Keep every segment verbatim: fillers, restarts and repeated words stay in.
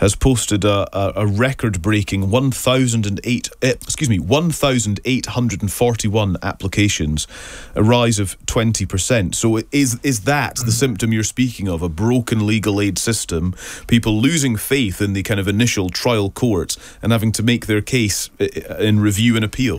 has posted a, a, a record-breaking one thousand eight, eh, excuse me, one thousand eight hundred forty-one applications, a rise of twenty percent. So is is that the symptom you're speaking of, a broken legal aid system, people losing faith in the kind of initial trial courts and having to make their case in review and appeal?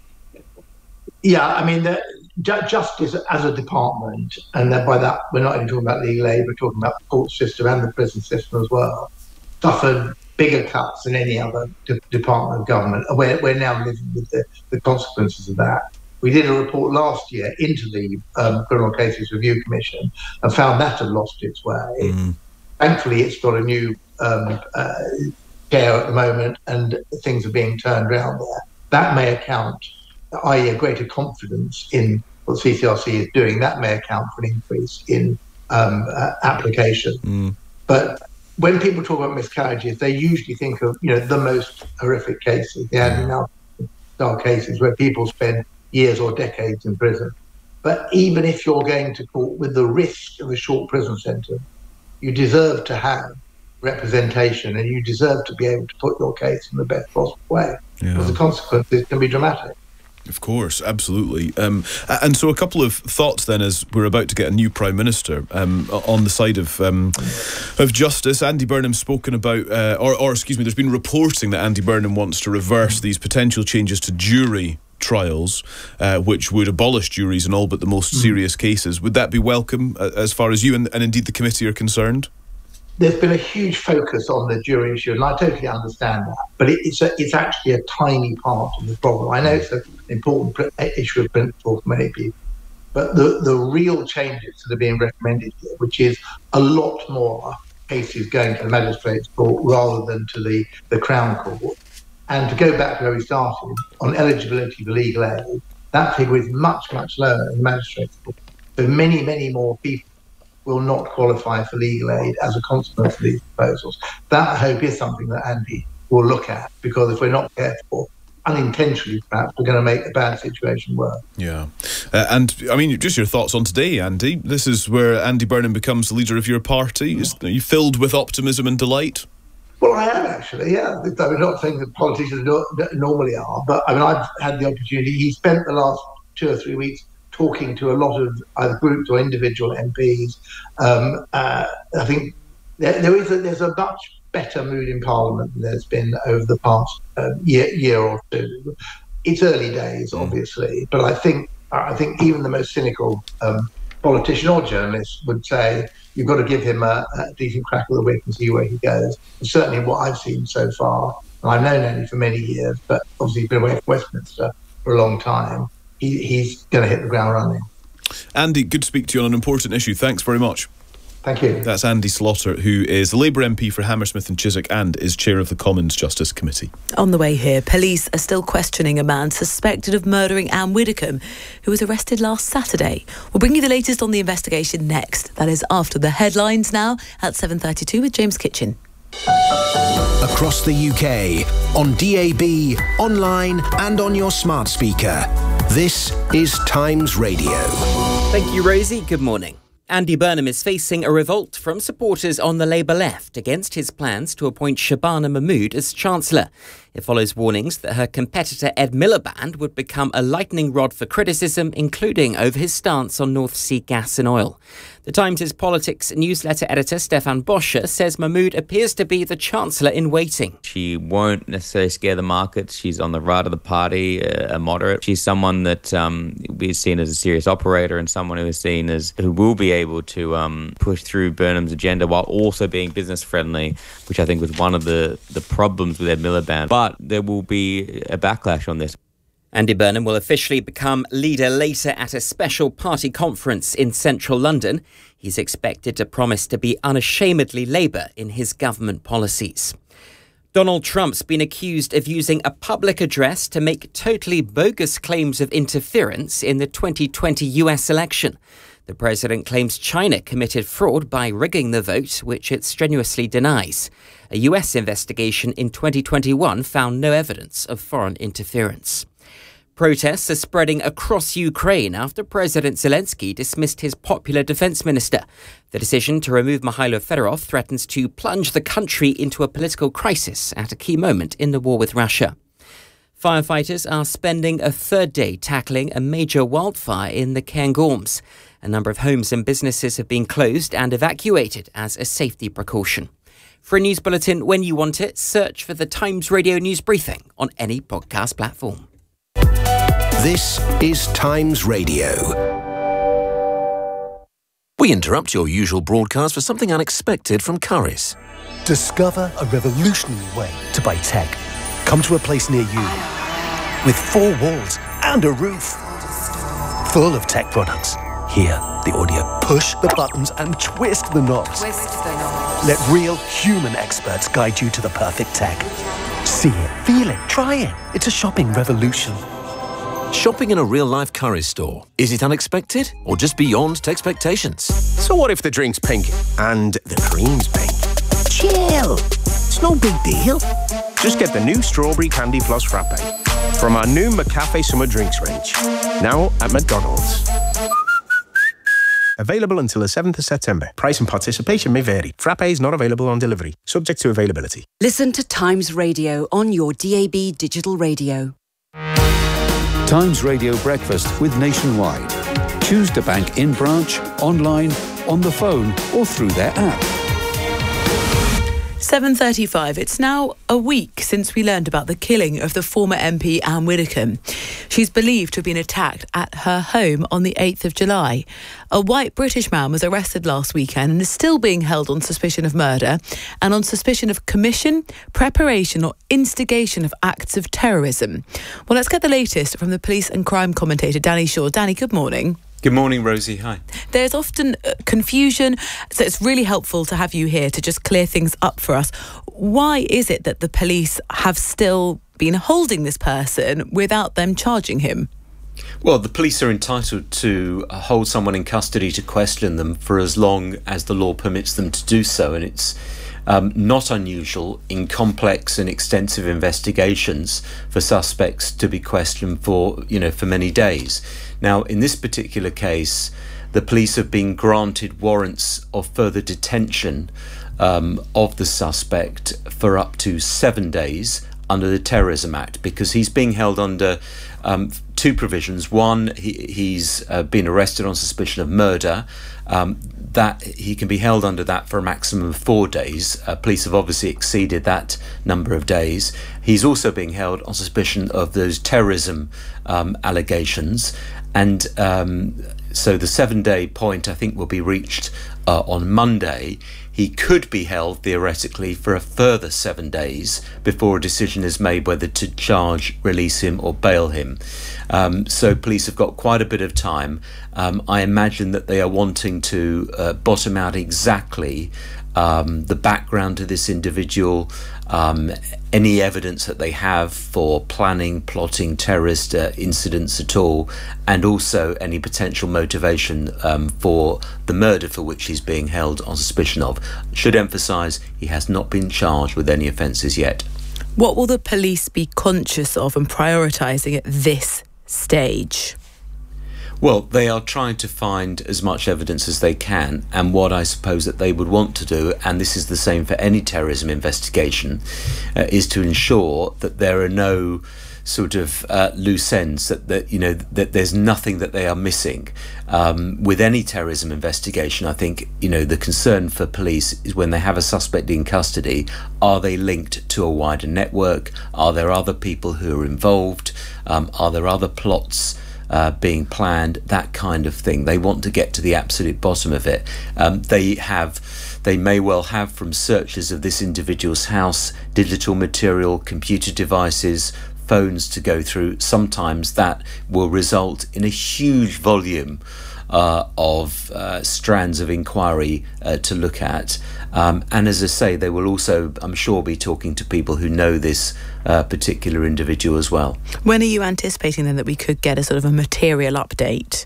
Yeah, I mean, the, justice as a department, and by that we're not even talking about legal aid, we're talking about the court system and the prison system as well, suffered bigger cuts than any other de- department of government. We're, we're now living with the, the consequences of that. We did a report last year into the um, Criminal Cases Review Commission and found that had lost its way. Mm. Thankfully, it's got a new um, uh, chair at the moment and things are being turned around there. That may account, that is a greater confidence in what C C R C is doing, that may account for an increase in um, uh, application. Mm. But when people talk about miscarriages, they usually think of, you know, the most horrific cases, the Andy cases where people spend years or decades in prison. But even if you're going to court with the risk of a short prison sentence, you deserve to have representation and you deserve to be able to put your case in the best possible way. Yeah. Because the consequences can be dramatic. Of course, absolutely. Um, and so a couple of thoughts then as we're about to get a new Prime Minister um, on the side of um, of justice. Andy Burnham's spoken about, uh, or, or excuse me, there's been reporting that Andy Burnham wants to reverse these potential changes to jury trials, uh, which would abolish juries in all but the most serious cases. Would that be welcome uh, as far as you and, and indeed the committee are concerned? There's been a huge focus on the jury issue, and I totally understand that. But it, it's a, it's actually a tiny part of the problem. I know it's an important pr- issue of principle for many people, but the, the real changes that are being recommended here, which is a lot more cases going to the magistrates' court rather than to the, the Crown Court. And to go back to where we started, on eligibility for legal aid, that figure is much, much lower in the magistrates' court. So many, many more people will not qualify for legal aid as a consequence of these proposals. That, I hope, is something that Andy will look at, because if we're not careful, unintentionally perhaps, we're going to make a bad situation worse. Yeah. Uh, and, I mean, just your thoughts on today, Andy. This is where Andy Burnham becomes the leader of your party. Is, are you filled with optimism and delight? Well, I am actually, yeah. I'm not saying that politicians normally are, but I mean, I've had the opportunity. He spent the last two or three weeks talking to a lot of either groups or individual M Ps. Um, uh, I think there, there is a, there's a much better mood in Parliament than there's been over the past um, year, year or two. It's early days, obviously, but I think I think even the most cynical um, politician or journalist would say you've got to give him a, a decent crack of the whip and see where he goes. And certainly what I've seen so far, and I've known Andy for many years, but obviously he's been away from Westminster for a long time, he, he's going to hit the ground running. Andy, good to speak to you on an important issue. Thanks very much. Thank you. That's Andy Slaughter, who is the Labour M P for Hammersmith and Chiswick and is chair of the Commons Justice Committee. On the way here, police are still questioning a man suspected of murdering Anne Widdecombe, who was arrested last Saturday. We'll bring you the latest on the investigation next. That is after the headlines now at seven thirty-two with James Kitchen. Across the U K, on D A B, online and on your smart speaker. This is Times Radio. Thank you, Rosie. Good morning. Andy Burnham is facing a revolt from supporters on the Labour left against his plans to appoint Shabana Mahmood as Chancellor. It follows warnings that her competitor Ed Miliband would become a lightning rod for criticism, including over his stance on North Sea gas and oil. The Times' politics newsletter editor Stefan Boscher says Mahmood appears to be the Chancellor in waiting. She won't necessarily scare the markets. She's on the right of the party, a moderate. She's someone that um, is seen as a serious operator and someone who is seen as who will be able to um, push through Burnham's agenda while also being business friendly, which I think was one of the, the problems with Ed Miliband. But there will be a backlash on this. Andy Burnham will officially become leader later at a special party conference in central London. He's expected to promise to be unashamedly Labour in his government policies. Donald Trump's been accused of using a public address to make totally bogus claims of interference in the twenty twenty U S election. The president claims China committed fraud by rigging the vote, which it strenuously denies. A U S investigation in twenty twenty-one found no evidence of foreign interference. Protests are spreading across Ukraine after President Zelensky dismissed his popular defence minister. The decision to remove Mikhailo Fedorov threatens to plunge the country into a political crisis at a key moment in the war with Russia. Firefighters are spending a third day tackling a major wildfire in the Cairngorms. A number of homes and businesses have been closed and evacuated as a safety precaution. For a news bulletin when you want it, search for the Times Radio News Briefing on any podcast platform. This is Times Radio. We interrupt your usual broadcast for something unexpected from Currys. Discover a revolutionary way to buy tech. Come to a place near you with four walls and a roof full of tech products. Hear the audio. Push the buttons and twist the knobs. Twist the knobs. Let real human experts guide you to the perfect tech. See it, feel it, try it. It's a shopping revolution. Shopping in a real-life Currys store. Is it unexpected or just beyond expectations? So what if the drink's pink and the cream's pink? Chill. It's no big deal. Just get the new Strawberry Candy Plus Frappe from our new McCafe Summer Drinks range. Now at McDonald's. Available until the seventh of September. Price and participation may vary. Frappe is not available on delivery. Subject to availability. Listen to Times Radio on your D A B digital radio. Times Radio Breakfast with Nationwide. Choose to bank in branch, online, on the phone or through their app. seven thirty-five. It's now a week since we learned about the killing of the former M P Anne Widdecombe. She's believed to have been attacked at her home on the eighth of July. A white British man was arrested last weekend and is still being held on suspicion of murder and on suspicion of commission, preparation or instigation of acts of terrorism. Well, let's get the latest from the police and crime commentator Danny Shaw. Danny, good morning. Good morning, Rosie. Hi. There's often uh, confusion, so it's really helpful to have you here to just clear things up for us. Why is it that the police have still been holding this person without them charging him? Well, the police are entitled to hold someone in custody to question them for as long as the law permits them to do so, and it's Um, not unusual in complex and extensive investigations for suspects to be questioned for, you know, for many days. Now, in this particular case, the police have been granted warrants of further detention um, of the suspect for up to seven days under the Terrorism Act, because he's being held under um, two provisions. One, he, he's uh, been arrested on suspicion of murder. Um, that he can be held under that for a maximum of four days. Uh, police have obviously exceeded that number of days. He's also being held on suspicion of those terrorism um, allegations. And um, so the seven-day point, I think, will be reached uh, on Monday. He could be held, theoretically, for a further seven days before a decision is made whether to charge, release him or bail him. Um, so police have got quite a bit of time. Um, I imagine that they are wanting to uh, bottom out exactly um, the background to this individual, um, any evidence that they have for planning, plotting terrorist uh, incidents at all, and also any potential motivation um, for the murder for which he's being held on suspicion of. Should emphasise he has not been charged with any offences yet. What will the police be conscious of and prioritising at this stage? Well, they are trying to find as much evidence as they can, and what I suppose that they would want to do, and this is the same for any terrorism investigation, uh, is to ensure that there are no sort of uh, loose ends, that, that you know that there's nothing that they are missing. Um, with any terrorism investigation, I think you know the concern for police is when they have a suspect in custody, are they linked to a wider network? Are there other people who are involved? Um, are there other plots Uh, being planned, that kind of thing? They want to get to the absolute bottom of it. Um, they have, they may well have, from searches of this individual's house, digital material, computer devices, phones to go through. Sometimes that will result in a huge volume uh, of uh, strands of inquiry uh, to look at. Um, and as I say, they will also, I'm sure, be talking to people who know this uh, particular individual as well. When are you anticipating then that we could get a sort of a material update?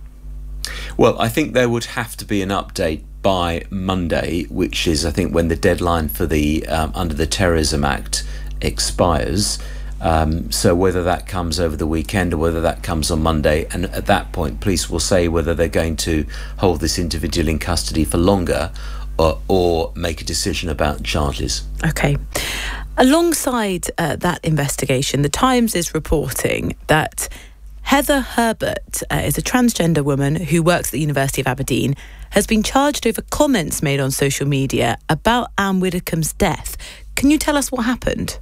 Well, I think there would have to be an update by Monday, which is, I think, when the deadline for the um, under the Terrorism Act expires. Um, so whether that comes over the weekend or whether that comes on Monday, and at that point police will say whether they're going to hold this individual in custody for longer or, or make a decision about charges. Okay. Alongside uh, that investigation, The Times is reporting that Heather Herbert uh, is a transgender woman who works at the University of Aberdeen, has been charged over comments made on social media about Anne Widdecombe's death. Can you tell us what happened?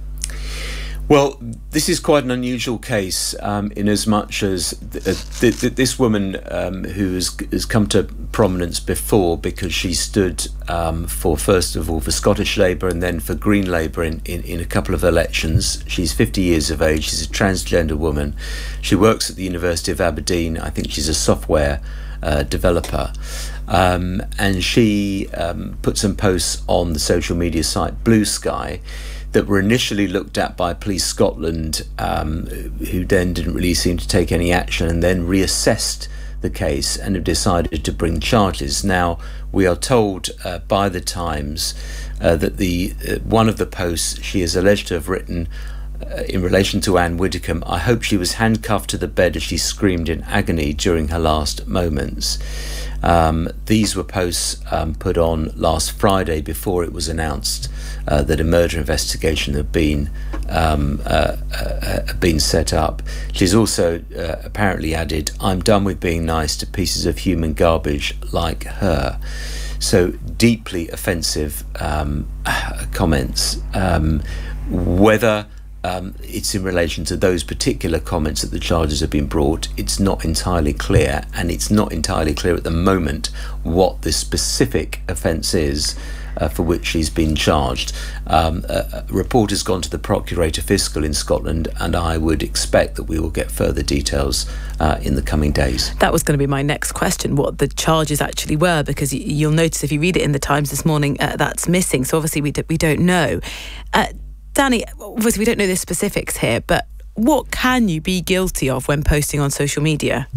Well, this is quite an unusual case um, in as much as th- th- th- this woman um, who has, has come to prominence before because she stood um, for, first of all, for Scottish Labour and then for Green Labour in, in, in a couple of elections. She's fifty years of age. She's a transgender woman. She works at the University of Aberdeen. I think she's a software uh, developer. Um, and she um, put some posts on the social media site Blue Sky that were initially looked at by Police Scotland, um, who then didn't really seem to take any action, and then reassessed the case and have decided to bring charges. Now, we are told uh, by the Times uh, that the uh, one of the posts she is alleged to have written uh, in relation to Anne Widdecombe, I hope she was handcuffed to the bed as she screamed in agony during her last moments. Um, these were posts um, put on last Friday before it was announced uh, that a murder investigation had been um, uh, uh, been set up. She's also uh, apparently added, "I'm done with being nice to pieces of human garbage like her." So deeply offensive um, comments. Um, whether Um, it's in relation to those particular comments that the charges have been brought, it's not entirely clear, and it's not entirely clear at the moment what the specific offence is uh, for which she's been charged. Um, a, a report has gone to the Procurator Fiscal in Scotland, and I would expect that we will get further details uh, in the coming days. That was going to be my next question, what the charges actually were, because y- you'll notice if you read it in the Times this morning, uh, that's missing, so obviously we, d- we don't know. Uh, Danny, obviously we don't know the specifics here, but what can you be guilty of when posting on social media?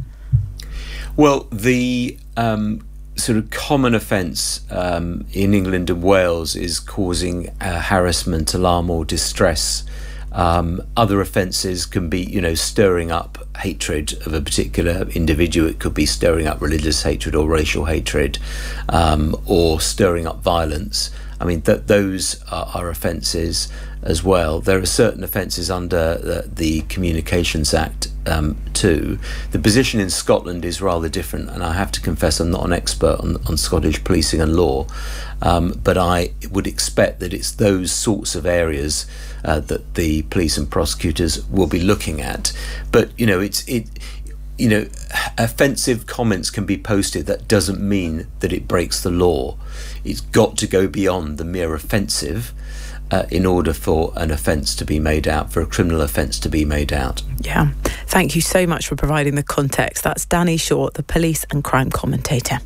Well, the um, sort of common offence um, in England and Wales is causing uh, harassment, alarm or distress. Um, other offences can be, you know, stirring up hatred of a particular individual. It could be stirring up religious hatred or racial hatred, um, or stirring up violence. I mean, th- those are, are offences as well. There are certain offences under the, the Communications Act um, too. The position in Scotland is rather different, and I have to confess I'm not an expert on, on Scottish policing and law, um, but I would expect that it's those sorts of areas uh, that the police and prosecutors will be looking at. But, you know, it's it. You know, offensive comments can be posted. That doesn't mean that it breaks the law. It's got to go beyond the mere offensive uh, in order for an offence to be made out, for a criminal offence to be made out. Yeah. Thank you so much for providing the context. That's Danny Short, the police and crime commentator.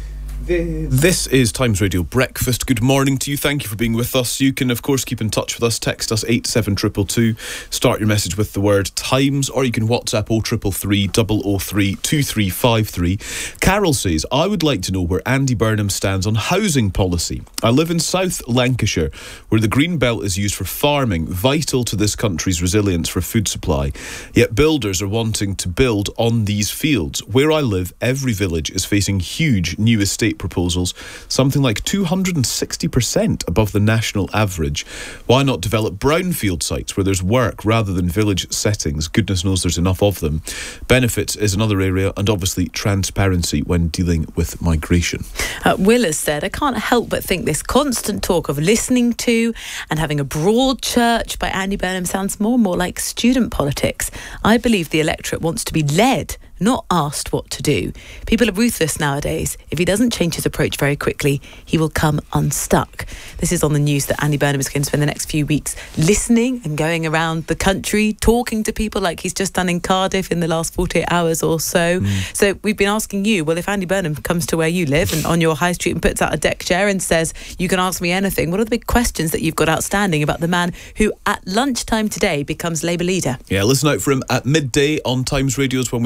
This is Times Radio Breakfast. Good morning to you. Thank you for being with us. You can, of course, keep in touch with us. Text us eight seven two two two. Start your message with the word Times, or you can WhatsApp oh three three three, oh oh three, two three five three. Carol says, I would like to know where Andy Burnham stands on housing policy. I live in South Lancashire, where the green belt is used for farming, vital to this country's resilience for food supply. Yet builders are wanting to build on these fields. Where I live, every village is facing huge new estate proposals, something like two hundred sixty percent above the national average. Why not develop brownfield sites where there's work rather than village settings? Goodness knows there's enough of them. Benefits is another area, and obviously transparency when dealing with migration. Uh, Will has said, I can't help but think this constant talk of listening to and having a broad church by Andy Burnham sounds more and more like student politics. I believe the electorate wants to be led, not asked what to do. People are ruthless nowadays. If he doesn't change his approach very quickly, he will come unstuck. This is on the news that Andy Burnham is going to spend the next few weeks listening and going around the country, talking to people like he's just done in Cardiff in the last forty-eight hours or so. Mm. So we've been asking you, well, if Andy Burnham comes to where you live and on your high street and puts out a deck chair and says, you can ask me anything, what are the big questions that you've got outstanding about the man who at lunchtime today becomes Labour leader? Yeah, listen out for him at midday on Times Radio is when we expect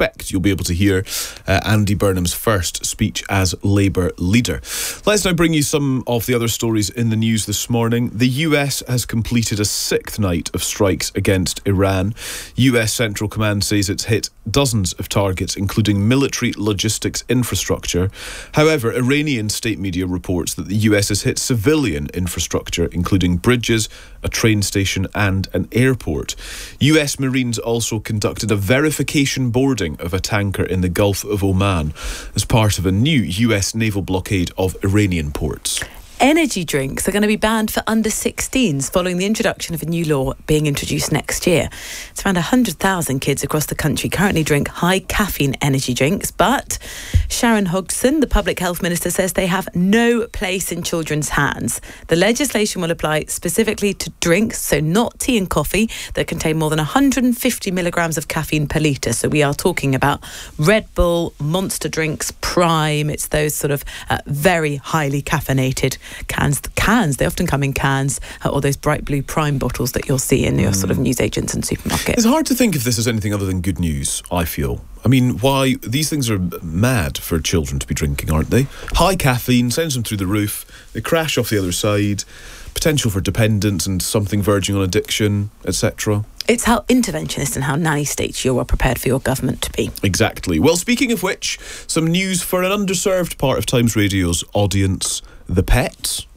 suspect you'll be able to hear uh, Andy Burnham's first speech as Labour leader. Let's now bring you some of the other stories in the news this morning. The U S has completed a sixth night of strikes against Iran. U S Central Command says it's hit dozens of targets, including military logistics infrastructure. However, Iranian state media reports that the U S has hit civilian infrastructure, including bridges, a train station and an airport. U S Marines also conducted a verification boarding of a tanker in the Gulf of Oman as part of a new U S naval blockade of Iranian ports. Energy drinks are going to be banned for under sixteens following the introduction of a new law being introduced next year. It's around one hundred thousand kids across the country currently drink high caffeine energy drinks, but Sharon Hodgson, the Public Health Minister, says they have no place in children's hands. The legislation will apply specifically to drinks, so not tea and coffee, that contain more than one hundred fifty milligrams of caffeine per litre. So we are talking about Red Bull, Monster drinks, Prime. It's those sort of uh, very highly caffeinated cans. Cans, they often come in cans, uh, or those bright blue Prime bottles that you'll see in your mm. sort of newsagents and supermarkets. It's hard to think if this is anything other than good news, I feel. I mean, why? These things are mad for children to be drinking, aren't they? High caffeine, sends them through the roof, they crash off the other side, potential for dependence and something verging on addiction, et cetera. It's how interventionist and how nanny states you are prepared for your government to be. Exactly. Well, speaking of which, some news for an underserved part of Times Radio's audience, the pets.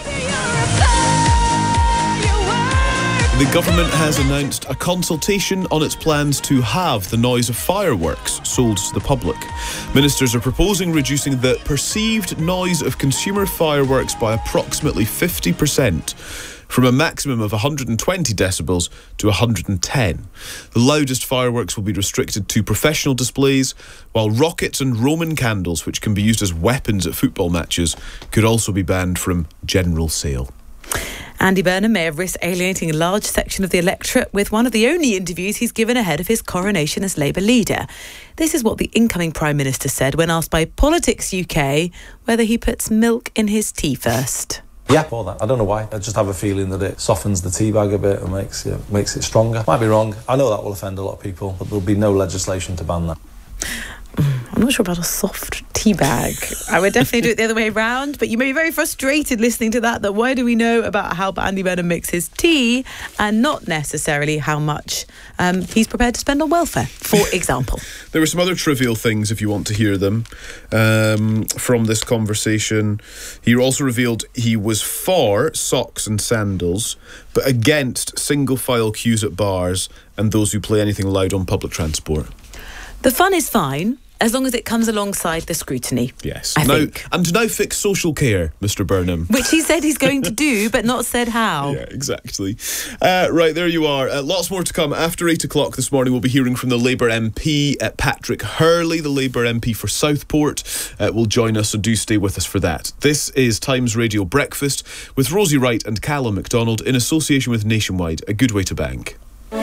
The government has announced a consultation on its plans to halve the noise of fireworks sold to the public. Ministers are proposing reducing the perceived noise of consumer fireworks by approximately fifty percent, from a maximum of one hundred twenty decibels to one hundred ten. The loudest fireworks will be restricted to professional displays, while rockets and Roman candles, which can be used as weapons at football matches, could also be banned from general sale. Andy Burnham may have risked alienating a large section of the electorate with one of the only interviews he's given ahead of his coronation as Labour leader. This is what the incoming Prime Minister said when asked by Politics U K whether he puts milk in his tea first. Yeah, all that. I don't know why. I just have a feeling that it softens the tea bag a bit and makes it, makes it stronger. Might be wrong. I know that will offend a lot of people, but there'll be no legislation to ban that. I'm not sure about a soft tea bag. I would definitely do it the other way around, but you may be very frustrated listening to that, that why do we know about how Andy Burnham makes his tea and not necessarily how much um, he's prepared to spend on welfare, for example. There were some other trivial things, if you want to hear them, um, from this conversation. He also revealed he was for socks and sandals, but against single-file queues at bars and those who play anything loud on public transport. The fun is fine, as long as it comes alongside the scrutiny. Yes. I now, think. And to now fix social care, Mister Burnham. Which he said he's going to do, but not said how. Yeah, exactly. Uh, right, there you are. Uh, lots more to come. After eight o'clock this morning, we'll be hearing from the Labour M P, uh, Patrick Hurley, the Labour M P for Southport, uh, will join us, so do stay with us for that. This is Times Radio Breakfast with Rosie Wright and Callum MacDonald in association with Nationwide, a good way to bank.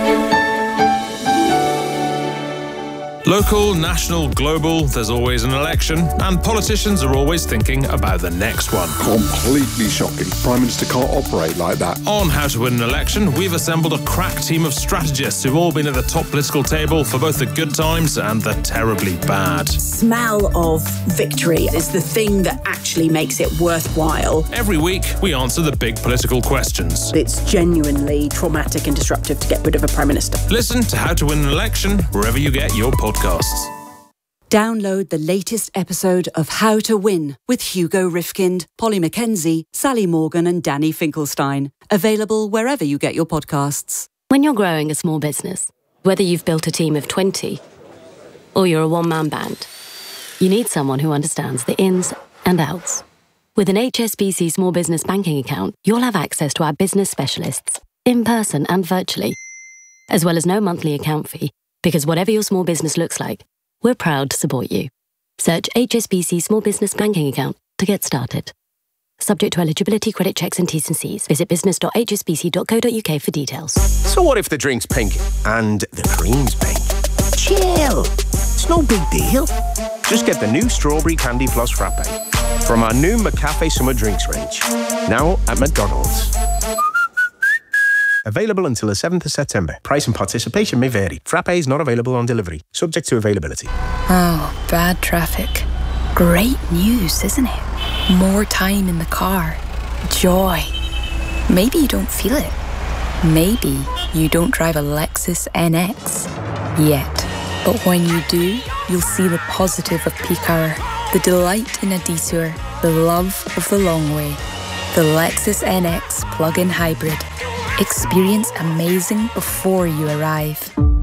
Local, national, global, there's always an election, and politicians are always thinking about the next one. Completely shocking. Prime Minister can't operate like that. On How to Win an Election, we've assembled a crack team of strategists who've all been at the top political table for both the good times and the terribly bad. Smell of victory is the thing that actually makes it worthwhile. Every week, we answer the big political questions. It's genuinely traumatic and disruptive to get rid of a Prime Minister. Listen to How to Win an Election wherever you get your podcasts. Download the latest episode of How to Win with Hugo Rifkind, Polly Mackenzie, Sally Morgan and Danny Finkelstein. Available wherever you get your podcasts. When you're growing a small business, whether you've built a team of twenty or you're a one-man band, you need someone who understands the ins and outs. With an H S B C small business banking account, you'll have access to our business specialists, in person and virtually, as well as no monthly account fee. Because whatever your small business looks like, we're proud to support you. Search H S B C Small Business Banking Account to get started. Subject to eligibility, credit checks and T's and C's. Visit business dot h s b c dot co dot u k for details. So what if the drink's pink and the cream's pink? Chill. It's no big deal. Just get the new Strawberry Candy Floss Frappe from our new McCafe Summer Drinks range. Now at McDonald's. Available until the seventh of September. Price and participation may vary. Frappe is not available on delivery. Subject to availability. Oh, bad traffic. Great news, isn't it? More time in the car. Joy. Maybe you don't feel it. Maybe you don't drive a Lexus N X yet. But when you do, you'll see the positive of peak hour, the delight in a detour, the love of the long way. The Lexus N X plug-in hybrid. Experience amazing before you arrive.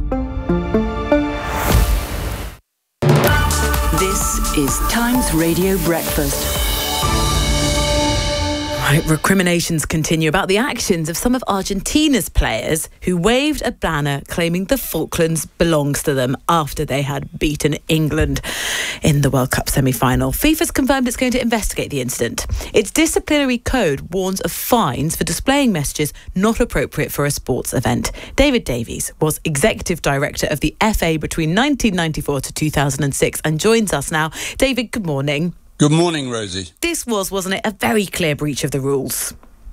This is Times Radio Breakfast. Right, recriminations continue about the actions of some of Argentina's players who waved a banner claiming the Falklands belongs to them after they had beaten England in the World Cup semi-final. FIFA's confirmed it's going to investigate the incident. Its disciplinary code warns of fines for displaying messages not appropriate for a sports event. David Davies was executive director of the F A between nineteen ninety-four to two thousand six and joins us now. David, good morning. Good morning, Rosie. This was, wasn't it, a very clear breach of the rules?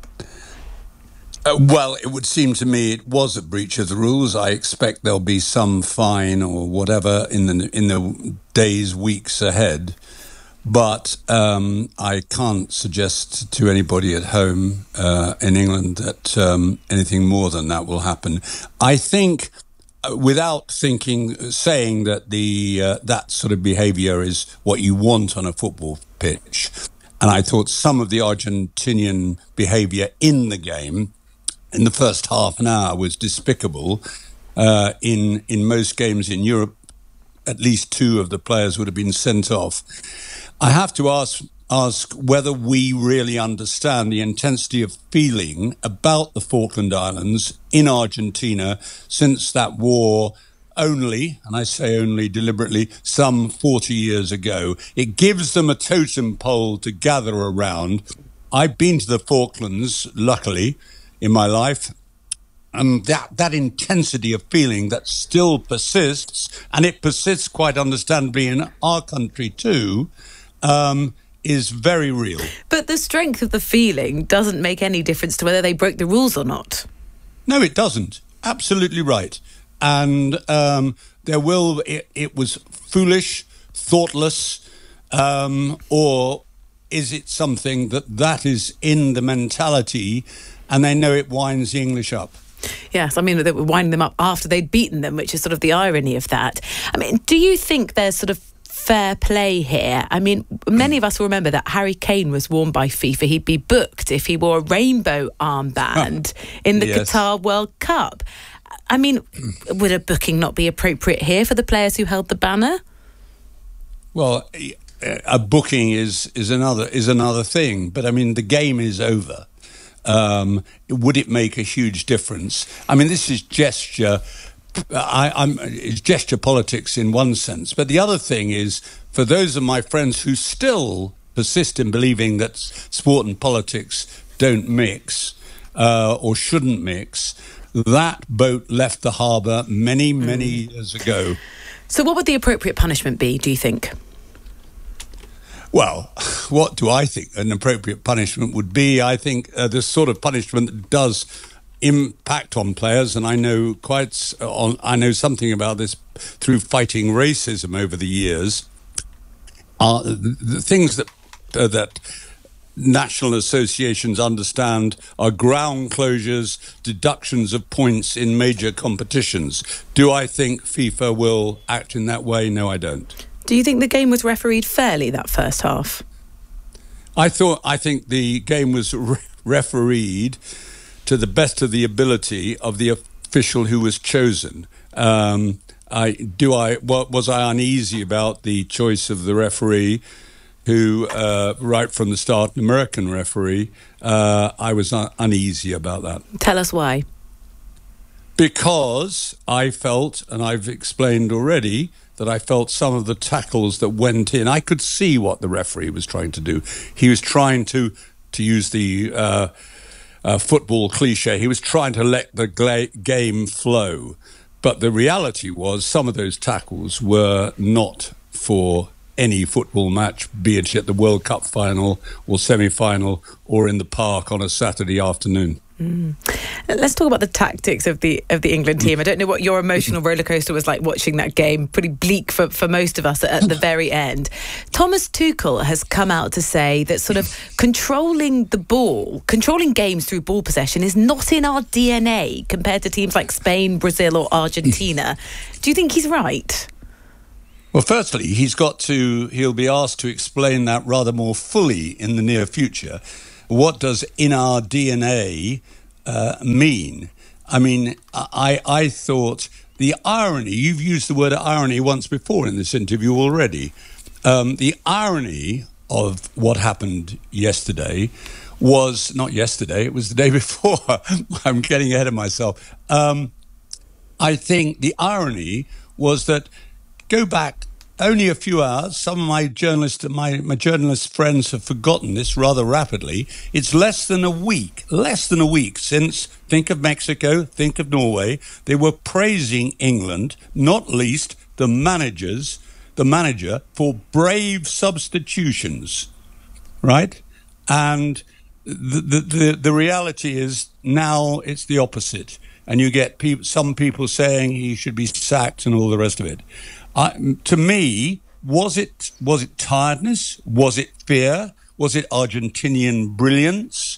Uh, well, it would seem to me it was a breach of the rules. I expect there'll be some fine or whatever in the in the days, weeks ahead. But um, I can't suggest to anybody at home uh, in England that um, anything more than that will happen. I think, uh, without thinking, saying that the uh, that sort of behaviour is what you want on a football pitch, and I thought some of the Argentinian behaviour in the game in the first half an hour was despicable. Uh, in in most games in Europe, at least two of the players would have been sent off. I have to ask ask whether we really understand the intensity of feeling about the Falkland Islands in Argentina since that war only, and I say only deliberately, some forty years ago. It gives them a totem pole to gather around. I've been to the Falklands, luckily, in my life, and that, that intensity of feeling that still persists, and it persists quite understandably in our country too, um, is very real. But the strength of the feeling doesn't make any difference to whether they broke the rules or not. No, it doesn't. Absolutely right. And um, there will, it, it was foolish, thoughtless, um, or is it something that that is in the mentality and they know it winds the English up? Yes, I mean, they were winding them up after they'd beaten them, which is sort of the irony of that. I mean, do you think there's sort of fair play here? I mean, many of us will remember that Harry Kane was warned by FIFA he'd be booked if he wore a rainbow armband in the Yes. Qatar World Cup. I mean, would a booking not be appropriate here for the players who held the banner? Well, a booking is, is another is another thing, but I mean, the game is over. Um, would it make a huge difference? I mean, this is gesture. I, I'm it's gesture politics in one sense, but the other thing is, for those of my friends who still persist in believing that sport and politics don't mix uh, or shouldn't mix, that boat left the harbour many, many years ago. So, what would the appropriate punishment be, do you think? Well, what do I think an appropriate punishment would be? I think uh, the sort of punishment that does impact on players, and I know quite on, I know something about this through fighting racism over the years, are the, the things that uh, that national associations understand are ground closures, deductions of points in major competitions. Do I think FIFA will act in that way? No, I don't. Do you think the game was refereed fairly, that first half? I thought I think the game was re- refereed to the best of the ability of the official who was chosen. Um, I do I what, was I uneasy about the choice of the referee, who uh, right from the start, an American referee. Uh, I was un- uneasy about that. Tell us why. Because I felt, and I've explained already, that I felt some of the tackles that went in, I could see what the referee was trying to do. He was trying to, to use the uh, uh, football cliche, he was trying to let the gla- game flow. But the reality was some of those tackles were not for any football match, be it at the World Cup final or semi-final or in the park on a Saturday afternoon. Mm. Let's talk about the tactics of the of the England team. I don't know what your emotional rollercoaster was like watching that game. Pretty bleak for, for most of us at the very end. Thomas Tuchel has come out to say that sort of controlling the ball, controlling games through ball possession is not in our D N A compared to teams like Spain, Brazil or Argentina. Do you think he's right? Well, firstly, he's got to, he'll be asked to explain that rather more fully in the near future. What does in our D N A uh, mean? I mean, I, I thought the irony, you've used the word irony once before in this interview already. Um, the irony of what happened yesterday was, not yesterday, it was the day before. I'm getting ahead of myself. Um, I think the irony was that, go back only a few hours. Some of my journalist, my, my journalist friends have forgotten this rather rapidly. It's less than a week, less than a week since, think of Mexico, think of Norway, they were praising England, not least the managers, the manager, for brave substitutions, right? And the the, the, the reality is now it's the opposite. And you get people, some people saying he should be sacked and all the rest of it. I, to me, was it was it tiredness? Was it fear? Was it Argentinian brilliance?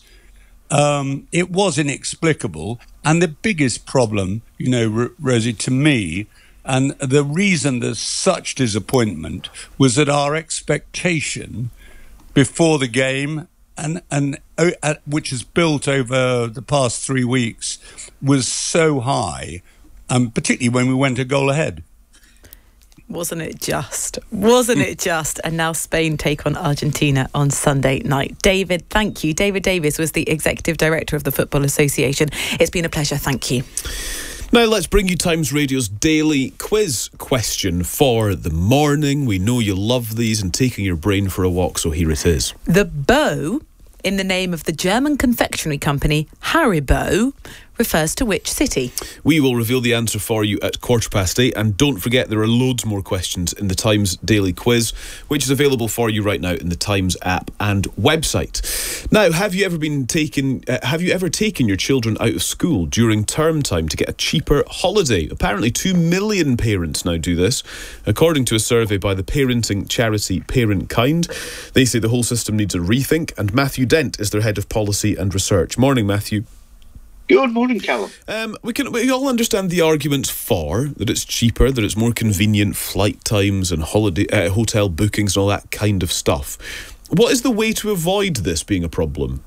Um, it was inexplicable. And the biggest problem, you know, R- Rosie, to me, and the reason there's such disappointment was that our expectation before the game, and and uh, which is built over the past three weeks, was so high, um, particularly when we went a goal ahead. Wasn't it just? Wasn't it just? And now Spain take on Argentina on Sunday night. David, thank you. David Davies was the Executive Director of the Football Association. It's been a pleasure. Thank you. Now let's bring you Times Radio's daily quiz question for the morning. We know you love these and taking your brain for a walk, so here it is. The bow in the name of the German confectionery company Haribo refers to which city? We will reveal the answer for you at quarter past eight, and don't forget there are loads more questions in the Times Daily Quiz, which is available for you right now in the Times app and website. Now, have you ever been taken? Uh, have you ever taken your children out of school during term time to get a cheaper holiday? Apparently, two million parents now do this, according to a survey by the parenting charity Parent Kind. They say the whole system needs a rethink, and Matthew Dent is their head of policy and research. Morning, Matthew. Good morning, Callum. Um, we can we all understand the arguments for that it's cheaper, that it's more convenient, flight times and holiday uh, hotel bookings and all that kind of stuff. What is the way to avoid this being a problem?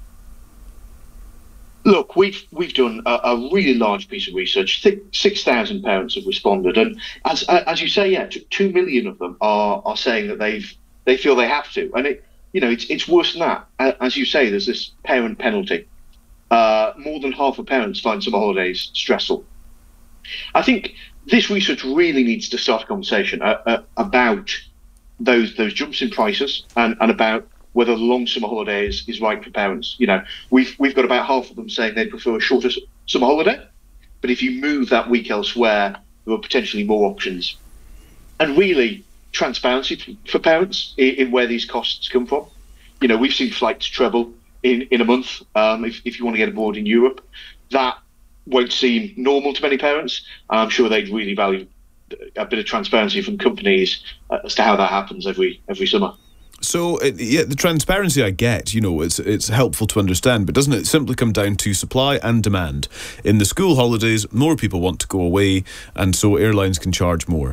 Look, we've we've done a, a really large piece of research. Six thousand parents have responded, and as as you say, yeah, two million of them are are saying that they've they feel they have to, and it you know it's it's worse than that. As you say, there's this parent penalty. Uh, more than half of parents find summer holidays stressful. I think this research really needs to start a conversation uh, uh, about those those jumps in prices and, and about whether the long summer holiday is, is right for parents. You know, we've we've got about half of them saying they prefer a shorter summer holiday, but if you move that week elsewhere, there are potentially more options. And really, transparency for parents in, in where these costs come from. You know, we've seen flights treble in, in a month, um, if, if you want to get aboard in Europe. That won't seem normal to many parents. I'm sure they'd really value a bit of transparency from companies as to how that happens every every summer. So, uh, yeah, the transparency I get, you know, it's it's helpful to understand, but doesn't it simply come down to supply and demand? In the school holidays, more people want to go away, and so airlines can charge more.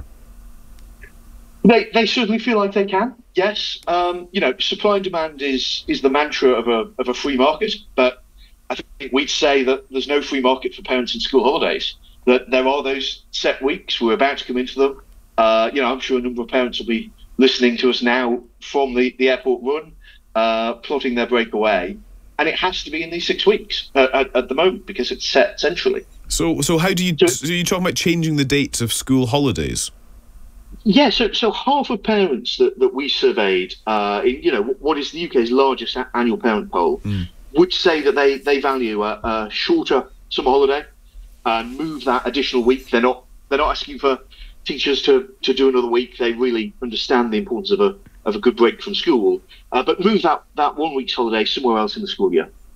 They they certainly feel like they can. Yes, um, you know, supply and demand is is the mantra of a of a free market. But I think we'd say that there's no free market for parents in school holidays. That there are those set weeks. We're about to come into them. Uh, you know, I'm sure a number of parents will be listening to us now from the, the airport run, uh, plotting their breakaway, and it has to be in these six weeks uh, at, at the moment because it's set centrally. So, so how do you? So, so you talking about changing the dates of school holidays? Yeah, so so half of parents that, that we surveyed, uh, in you know what is the U K's largest a- annual parent poll, mm. would say that they they value a, a shorter summer holiday and move that additional week. They're not they're not asking for teachers to, to do another week. They really understand the importance of a of a good break from school, uh, but move that, that one week's holiday somewhere else in the school year.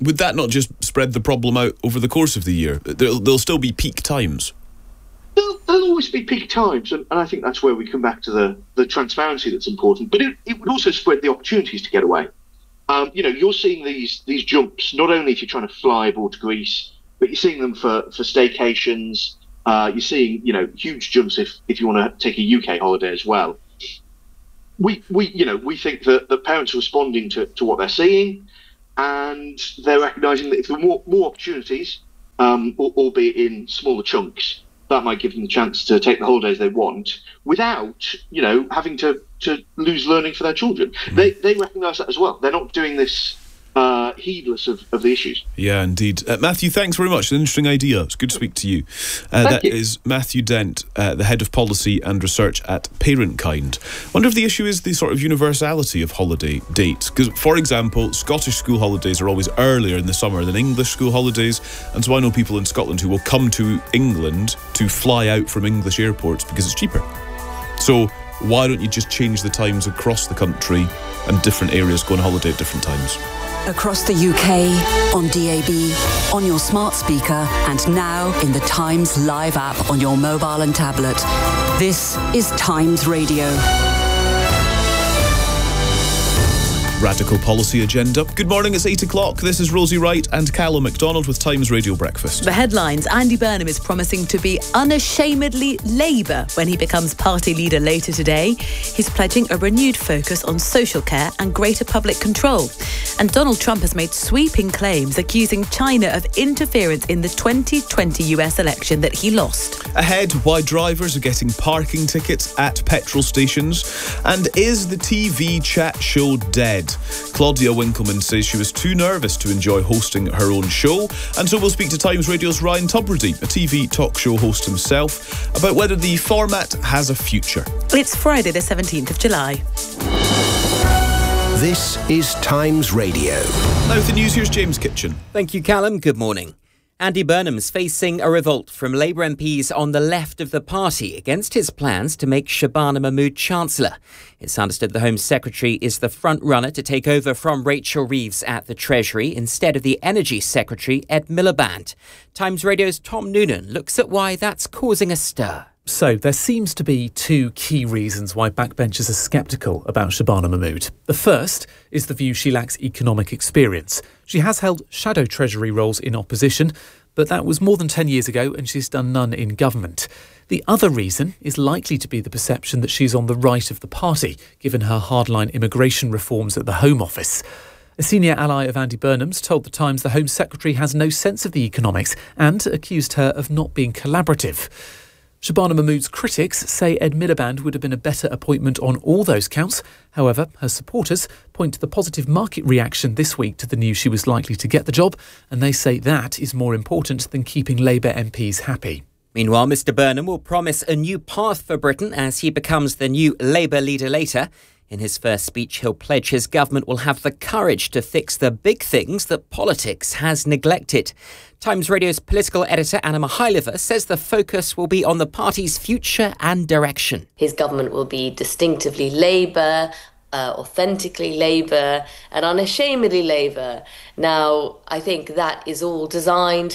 would that not just spread the problem out over the course of the year? There'll, there'll still be peak times. There'll, there'll always be peak times, and, and I think that's where we come back to the, the transparency that's important. But it, it would also spread the opportunities to get away. Um, you know, you're seeing these these jumps not only if you're trying to fly abroad to Greece, but you're seeing them for, for staycations. Uh, you're seeing, you know, huge jumps if, if you want to take a U K holiday as well. We, we you know, we think that, that parents are responding to, to what they're seeing, and they're recognising that if there are more, more opportunities, um, albeit in smaller chunks, that might give them the chance to take the holidays they want without, you know, having to, to lose learning for their children. Mm. They they recognise that as well. They're not doing this uh, heedless of, of the issues. Yeah, indeed. Uh, Matthew, thanks very much. An interesting idea. It's good to speak to you. Uh, that you. is Matthew Dent, uh, the Head of Policy and Research at Parentkind. I wonder if the issue is the sort of universality of holiday dates. Because, for example, Scottish school holidays are always earlier in the summer than English school holidays. And so I know people in Scotland who will come to England to fly out from English airports because it's cheaper. So why don't you just change the times across the country and different areas go on holiday at different times? Across the U K, on D A B, on your smart speaker, and now in the Times Live app on your mobile and tablet. This is Times Radio. Radical policy agenda. Good morning, it's eight o'clock. This is Rosie Wright and Callum MacDonald with Times Radio Breakfast. The headlines: Andy Burnham is promising to be unashamedly Labour when he becomes party leader later today. He's pledging a renewed focus on social care and greater public control. And Donald Trump has made sweeping claims accusing China of interference in the twenty twenty U S election that he lost. Ahead, why drivers are getting parking tickets at petrol stations. And is the T V chat show dead? Claudia Winkleman says she was too nervous to enjoy hosting her own show, and so we'll speak to Times Radio's Ryan Tubridy, a T V talk show host himself, about whether the format has a future. It's Friday the seventeenth of July. This is Times Radio. Now with the news, here's James Kitchen. Thank you, Callum. Good morning. Andy Burnham's facing a revolt from Labour M Ps on the left of the party against his plans to make Shabana Mahmood Chancellor. It's understood the Home Secretary is the front runner to take over from Rachel Reeves at the Treasury instead of the Energy Secretary, Ed Miliband. Times Radio's Tom Noonan looks at why that's causing a stir. So there seems to be two key reasons why backbenchers are sceptical about Shabana Mahmood. The first is the view she lacks economic experience. She has held shadow Treasury roles in opposition, but that was more than ten years ago and she's done none in government. The other reason is likely to be the perception that she's on the right of the party, given her hardline immigration reforms at the Home Office. A senior ally of Andy Burnham's told The Times the Home Secretary has no sense of the economics and accused her of not being collaborative. Shabana Mahmood's critics say Ed Miliband would have been a better appointment on all those counts. However, her supporters point to the positive market reaction this week to the news she was likely to get the job, and they say that is more important than keeping Labour M Ps happy. Meanwhile, Mr Burnham will promise a new path for Britain as he becomes the new Labour leader later. In his first speech, he'll pledge his government will have the courage to fix the big things that politics has neglected. Times Radio's political editor Anna Mihailova says the focus will be on the party's future and direction. His government will be distinctively Labour, uh, authentically Labour and unashamedly Labour. Now, I think that is all designed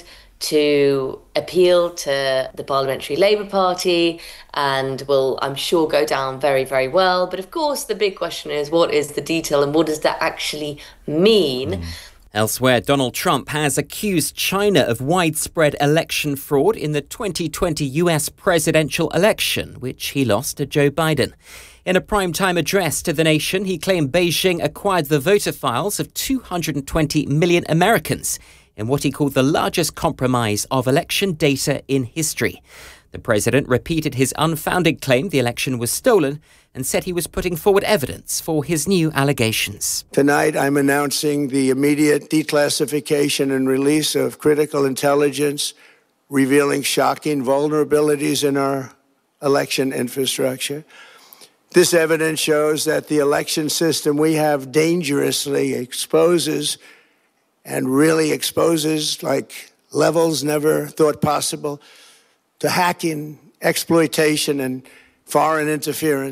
to appeal to the Parliamentary Labour Party and will, I'm sure, go down very, very well. But of course, the big question is, what is the detail and what does that actually mean? Mm. Elsewhere, Donald Trump has accused China of widespread election fraud in the twenty twenty U S presidential election, which he lost to Joe Biden. In a primetime address to the nation, he claimed Beijing acquired the voter files of two hundred twenty million Americans in what he called the largest compromise of election data in history. The president repeated his unfounded claim the election was stolen and said he was putting forward evidence for his new allegations. Tonight, I'm announcing the immediate declassification and release of critical intelligence revealing shocking vulnerabilities in our election infrastructure. This evidence shows that the election system we have dangerously exposes and really exposes, like levels never thought possible, to hacking, exploitation, and foreign interference.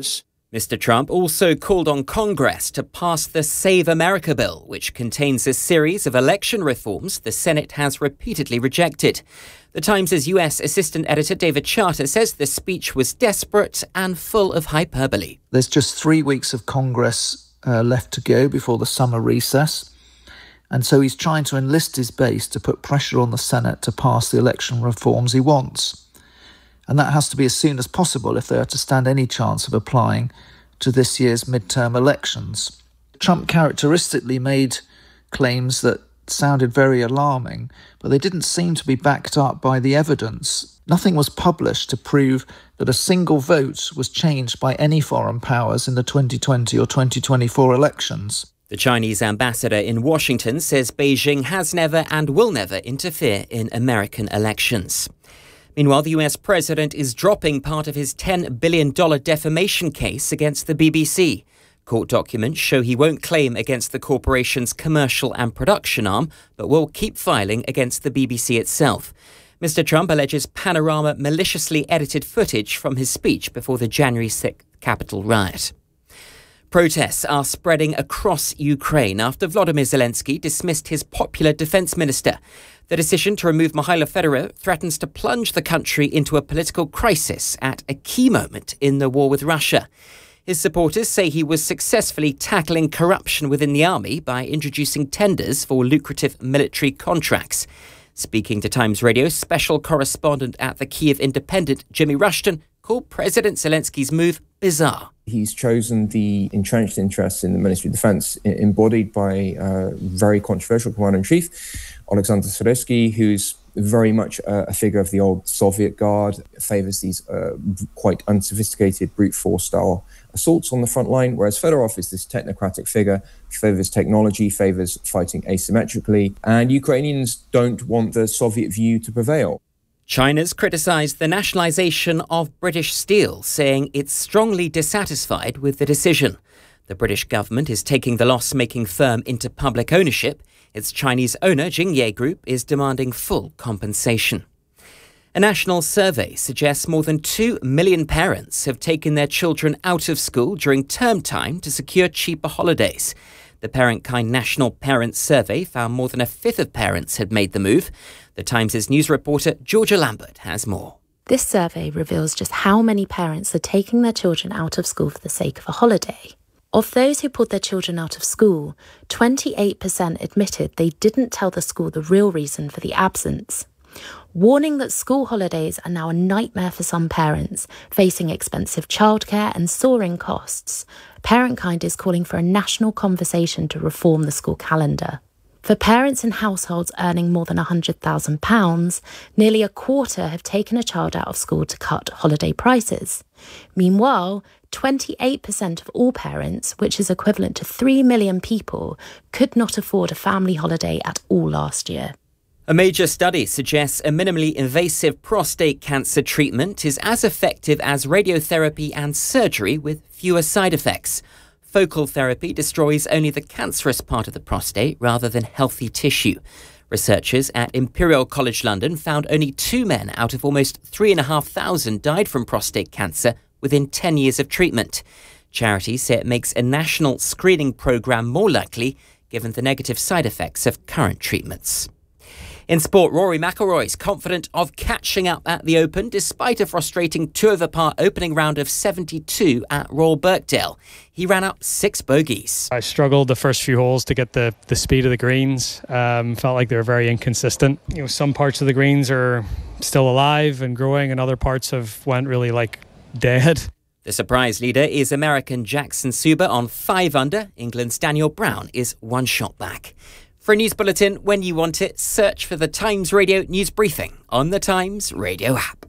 Mister Trump also called on Congress to pass the Save America bill, which contains a series of election reforms the Senate has repeatedly rejected. The Times' U S assistant editor David Charter says the speech was desperate and full of hyperbole. There's just three weeks of Congress uh, left to go before the summer recess. And so he's trying to enlist his base to put pressure on the Senate to pass the election reforms he wants. And that has to be as soon as possible if they are to stand any chance of applying to this year's midterm elections. Trump characteristically made claims that sounded very alarming, but they didn't seem to be backed up by the evidence. Nothing was published to prove that a single vote was changed by any foreign powers in the twenty twenty or twenty twenty-four elections. The Chinese ambassador in Washington says Beijing has never and will never interfere in American elections. Meanwhile, the U S president is dropping part of his ten billion dollars defamation case against the B B C. Court documents show he won't claim against the corporation's commercial and production arm, but will keep filing against the B B C itself. Mister Trump alleges Panorama maliciously edited footage from his speech before the January sixth Capitol riot. Protests are spreading across Ukraine after Volodymyr Zelensky dismissed his popular defence minister. The decision to remove Mikhailo Fedorov threatens to plunge the country into a political crisis at a key moment in the war with Russia. His supporters say he was successfully tackling corruption within the army by introducing tenders for lucrative military contracts. Speaking to Times Radio, special correspondent at the Kyiv Independent, Jimmy Rushton, called President Zelensky's move bizarre. He's chosen the entrenched interests in the Ministry of Defence, embodied by uh, very controversial Commander-in-Chief, Alexander Syrsky, who's very much a, a figure of the old Soviet Guard, favours these uh, quite unsophisticated brute force style assaults on the front line, whereas Fedorov is this technocratic figure, favours technology, favours fighting asymmetrically, and Ukrainians don't want the Soviet view to prevail. China's criticised the nationalisation of British Steel, saying it's strongly dissatisfied with the decision. The British government is taking the loss-making firm into public ownership. Its Chinese owner, Jingye Group, is demanding full compensation. A national survey suggests more than two million parents have taken their children out of school during term time to secure cheaper holidays. The Parent Kind National Parents Survey found more than a fifth of parents had made the move. The Times' news reporter Georgia Lambert has more. This survey reveals just how many parents are taking their children out of school for the sake of a holiday. Of those who pulled their children out of school, twenty-eight percent admitted they didn't tell the school the real reason for the absence. Warning that school holidays are now a nightmare for some parents, facing expensive childcare and soaring costs, Parent Kind is calling for a national conversation to reform the school calendar. For parents in households earning more than one hundred thousand pounds, nearly a quarter have taken a child out of school to cut holiday prices. Meanwhile, twenty-eight percent of all parents, which is equivalent to three million people, could not afford a family holiday at all last year. A major study suggests a minimally invasive prostate cancer treatment is as effective as radiotherapy and surgery with fewer side effects. Focal therapy destroys only the cancerous part of the prostate rather than healthy tissue. Researchers at Imperial College London found only two men out of almost three and a half thousand died from prostate cancer within ten years of treatment. Charities say it makes a national screening programme more likely given the negative side effects of current treatments. In sport, Rory McIlroy's confident of catching up at the Open despite a frustrating two-over-par opening round of seventy-two at Royal Birkdale. He ran up six bogeys. I struggled the first few holes to get the, the speed of the greens. Um, felt like they were very inconsistent. You know, some parts of the greens are still alive and growing, and other parts have went really like dead. The surprise leader is American Jackson Suber on five under. England's Daniel Brown is one shot back. For a news bulletin when you want it, search for the Times Radio News Briefing on the Times Radio app.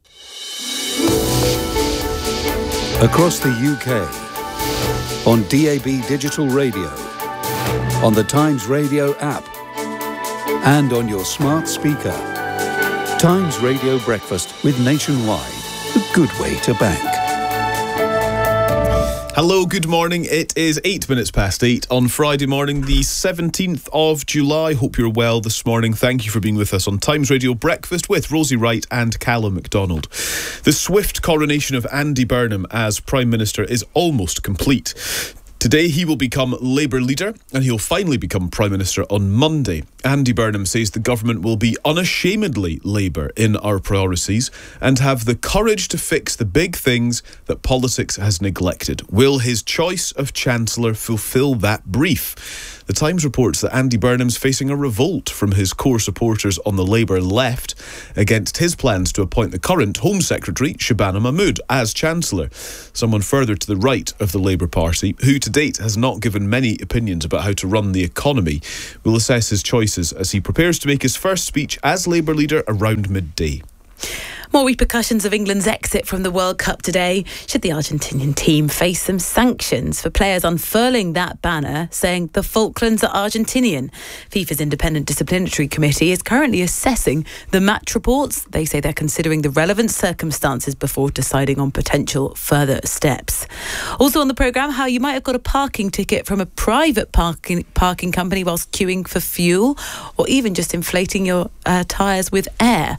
Across the U K, on D A B Digital Radio, on the Times Radio app, and on your smart speaker. Times Radio Breakfast with Nationwide, a good way to bank. Hello, good morning. It is eight minutes past eight on Friday morning, the seventeenth of July. Hope you're well this morning. Thank you for being with us on Times Radio Breakfast with Rosie Wright and Callum MacDonald. The swift coronation of Andy Burnham as Prime Minister is almost complete. Today he will become Labour leader and he'll finally become Prime Minister on Monday. Andy Burnham says the government will be unashamedly Labour in our priorities and have the courage to fix the big things that politics has neglected. Will his choice of Chancellor fulfil that brief? The Times reports that Andy Burnham's facing a revolt from his core supporters on the Labour left against his plans to appoint the current Home Secretary, Shabana Mahmood, as Chancellor, someone further to the right of the Labour Party, who to date has not given many opinions about how to run the economy. We'll assess his choices as he prepares to make his first speech as Labour leader around midday. More repercussions of England's exit from the World Cup today. Should the Argentinian team face some sanctions for players unfurling that banner saying the Falklands are Argentinian? FIFA's Independent Disciplinary Committee is currently assessing the match reports. They say they're considering the relevant circumstances before deciding on potential further steps. Also on the programme, how you might have got a parking ticket from a private parking parking company whilst queuing for fuel, or even just inflating your uh, tyres with air.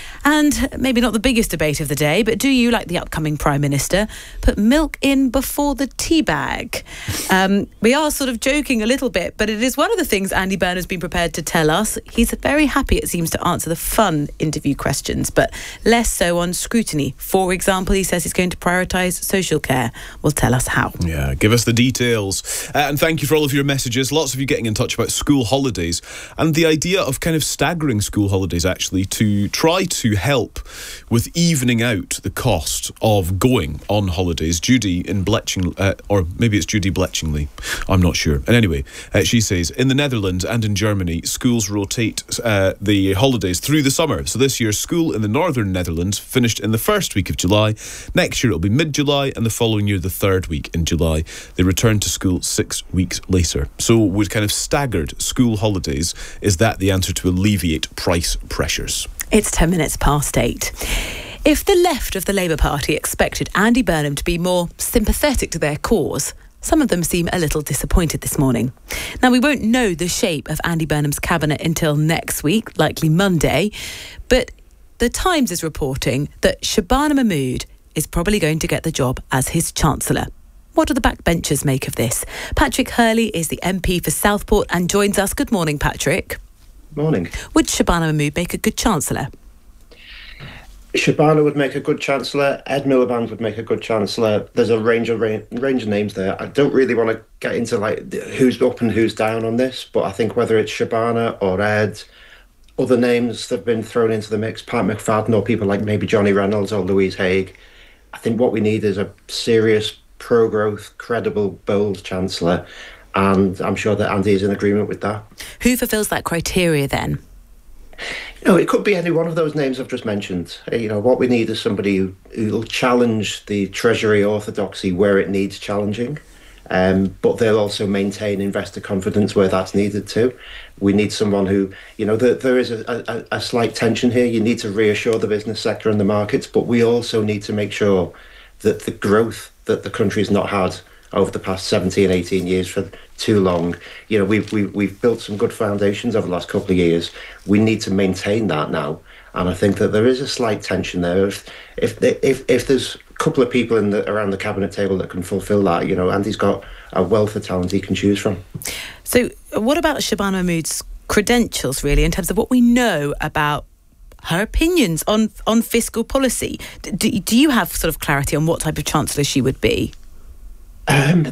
And maybe not the biggest debate of the day, but do you, like the upcoming Prime Minister, put milk in before the tea bag? Um, we are sort of joking a little bit, but it is one of the things Andy Burnham has been prepared to tell us. He's very happy, it seems, to answer the fun interview questions, but less so on scrutiny. For example, he says he's going to prioritise social care. Will tell us how. Yeah, give us the details. Uh, and thank you for all of your messages. Lots of you getting in touch about school holidays and the idea of kind of staggering school holidays, actually, to try to help with evening out the cost of going on holidays. Judy in Bletching, uh, or maybe it's Judy Bletchingley, I'm not sure. And anyway, uh, she says, in the Netherlands and in Germany, schools rotate uh, the holidays through the summer. So this year's school in the northern Netherlands finished in the first week of July. Next year it'll be mid-July, and the following year the third week in July. They return to school six weeks later. So with kind of staggered school holidays, is that the answer to alleviate price pressures? It's ten minutes past eight. If the left of the Labour Party expected Andy Burnham to be more sympathetic to their cause, some of them seem a little disappointed this morning. Now, we won't know the shape of Andy Burnham's cabinet until next week, likely Monday, but The Times is reporting that Shabana Mahmood is probably going to get the job as his Chancellor. What do the backbenchers make of this? Patrick Hurley is the M P for Southport and joins us. Good morning, Patrick. Morning. Would Shabana Mahmood make a good Chancellor? Shabana would make a good Chancellor. Ed Miliband would make a good Chancellor. There's a range of range of names there. I don't really want to get into like who's up and who's down on this, but I think whether it's Shabana or Ed, other names that have been thrown into the mix, Pat McFadden or people like maybe Johnny Reynolds or Louise Haigh, I think what we need is a serious, pro-growth, credible, bold Chancellor. And I'm sure that Andy is in agreement with that. Who fulfills that criteria then? You know, it could be any one of those names I've just mentioned. You know, what we need is somebody who will challenge the Treasury orthodoxy where it needs challenging, um, but they'll also maintain investor confidence where that's needed too. We need someone who, you know, there, there is a, a, a slight tension here. You need to reassure the business sector and the markets, but we also need to make sure that the growth that the country's not had over the past seventeen, eighteen years for too long. You know, we've, we've, we've built some good foundations over the last couple of years. We need to maintain that now. And I think that there is a slight tension there. If if if, if there's a couple of people in the, around the cabinet table that can fulfil that, you know, Andy's got a wealth of talent he can choose from. So what about Shabana Mahmood's credentials, really, in terms of what we know about her opinions on, on fiscal policy? Do, do you have sort of clarity on what type of Chancellor she would be? Um,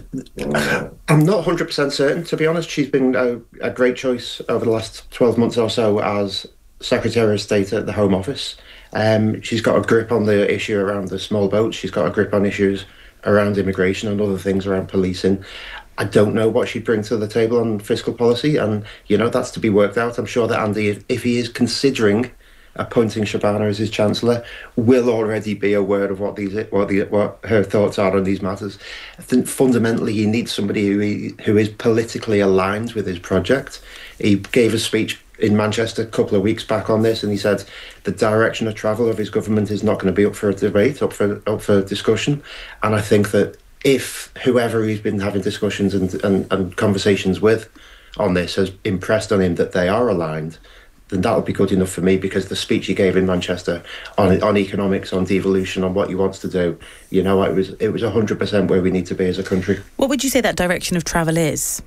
I'm not one hundred percent certain, to be honest. She's been a, a great choice over the last twelve months or so as Secretary of State at the Home Office. Um, she's got a grip on the issue around the small boats. She's got a grip on issues around immigration and other things around policing. I don't know what she'd bring to the table on fiscal policy, and, you know, that's to be worked out. I'm sure that Andy, if, if he is considering appointing Shabana as his Chancellor, will already be aware of what these what the what her thoughts are on these matters. I think fundamentally he needs somebody who he, who is politically aligned with his project. He gave a speech in Manchester a couple of weeks back on this, and he said the direction of travel of his government is not going to be up for a debate, up for up for discussion. And I think that if whoever he's been having discussions and, and, and conversations with on this has impressed on him that they are aligned, then that would be good enough for me, because the speech he gave in Manchester on on economics, on devolution, on what he wants to do, you know, it was it was one hundred percent where we need to be as a country. What would you say that direction of travel is?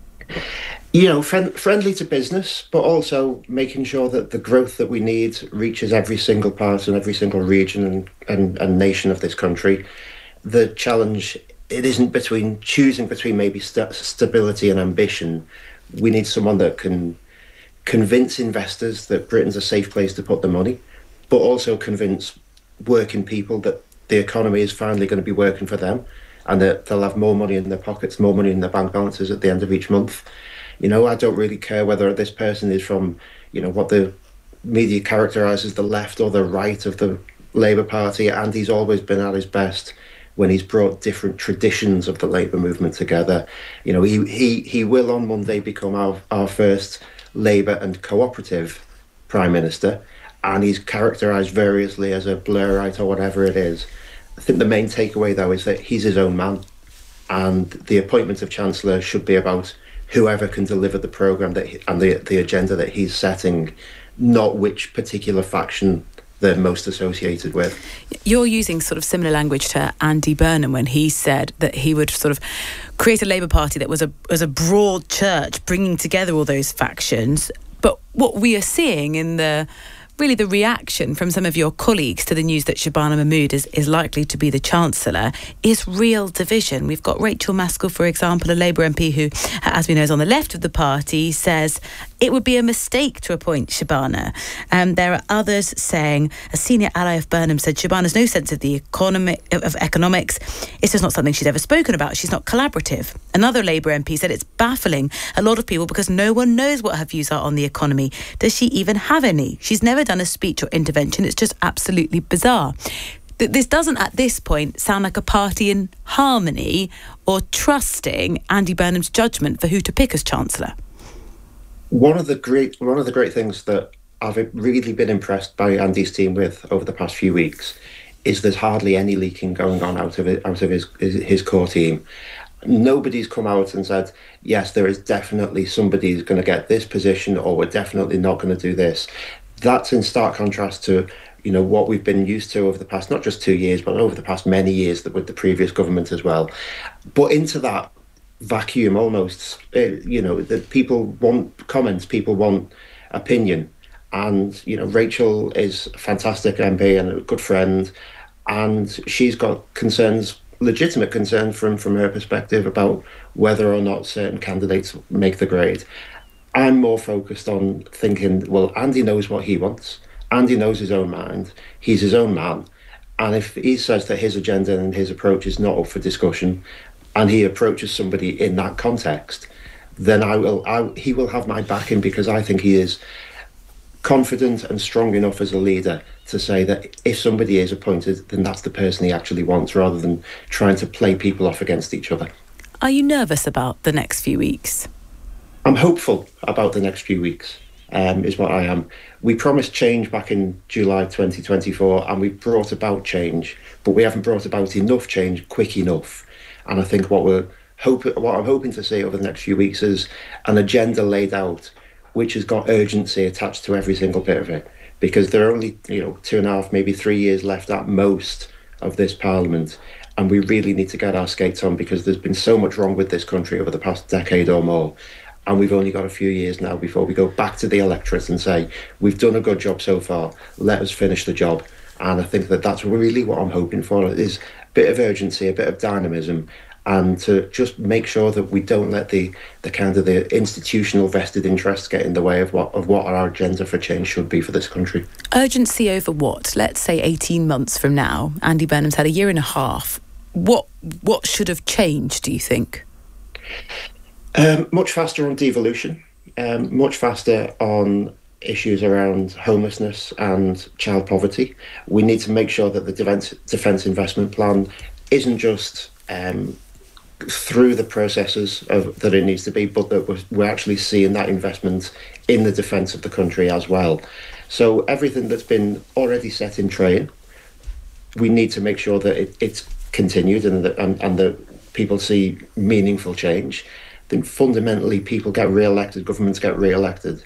You know, friend, friendly to business, but also making sure that the growth that we need reaches every single part and every single region and, and, and nation of this country. The challenge, it isn't between choosing between maybe st- stability and ambition. We need someone that can convince investors that Britain's a safe place to put the money, but also convince working people that the economy is finally going to be working for them and that they'll have more money in their pockets, more money in their bank balances at the end of each month. You know, I don't really care whether this person is from, you know, what the media characterises the left or the right of the Labour Party, and he's always been at his best when he's brought different traditions of the Labour movement together. You know, he he he will on Monday become our, our first Labour and cooperative Prime Minister, and he's characterised variously as a Blairite or whatever it is. I think the main takeaway, though, is that he's his own man, and the appointment of Chancellor should be about whoever can deliver the programme that he, and the, the agenda that he's setting, not which particular faction they're most associated with. You're using sort of similar language to Andy Burnham when he said that he would sort of create a Labour Party that was a was a broad church, bringing together all those factions. But what we are seeing in the really the reaction from some of your colleagues to the news that Shabana Mahmood is, is likely to be the Chancellor is real division. We've got Rachel Maskell, for example, a Labour M P who, as we know, is on the left of the party, says it would be a mistake to appoint Shabana. Um, there are others saying, a senior ally of Burnham said Shabana's no sense of the economy, of economics. It's just not something she's ever spoken about. She's not collaborative. Another Labour M P said it's baffling a lot of people because no one knows what her views are on the economy. Does she even have any? She's never done a speech or intervention. It's just absolutely bizarre. This doesn't at this point sound like a party in harmony or trusting Andy Burnham's judgment for who to pick as Chancellor. One of the great one of the great things that I've really been impressed by Andy's team with over the past few weeks is there's hardly any leaking going on out of it, out of his, his his core team. Nobody's come out and said, yes, there is definitely somebody who's going to get this position, or we're definitely not going to do this. That's in stark contrast to, you know, what we've been used to over the past, not just two years, but over the past many years that with the previous government as well. But into that vacuum almost, uh, you know, that people want comments, people want opinion. And, you know, Rachel is a fantastic M P and a good friend, and she's got concerns, legitimate concern from, from her perspective about whether or not certain candidates make the grade. I'm more focused on thinking, well, Andy knows what he wants. Andy knows his own mind. He's his own man. And if he says that his agenda and his approach is not up for discussion, and he approaches somebody in that context, then I will. I, he will have my backing, because I think he is confident and strong enough as a leader to say that if somebody is appointed, then that's the person he actually wants, rather than trying to play people off against each other. Are you nervous about the next few weeks? I'm hopeful about the next few weeks, um, is what I am. We promised change back in July twenty twenty-four, and we brought about change, but we haven't brought about enough change quick enough. And I think what we're hope, what I'm hoping to see over the next few weeks is an agenda laid out which has got urgency attached to every single bit of it, because there are only, you know, two and a half, maybe three years left at most of this Parliament, and we really need to get our skates on, because there's been so much wrong with this country over the past decade or more. And we've only got a few years now before we go back to the electorate and say, we've done a good job so far, let us finish the job. And I think that that's really what I'm hoping for, is a bit of urgency, a bit of dynamism, and to just make sure that we don't let the, the kind of the institutional vested interests get in the way of what of what our agenda for change should be for this country. Urgency over what? Let's say eighteen months from now. Andy Burnham's had a year and a half. What what should have changed, do you think? Um, much faster on devolution, um, much faster on issues around homelessness and child poverty. We need to make sure that the defence defence investment plan isn't just um, through the processes of, that it needs to be, but that we're, we're actually seeing that investment in the defence of the country as well. So everything that's been already set in train, we need to make sure that it, it's continued and the, and, and the people see meaningful change, then fundamentally people get re-elected, governments get re-elected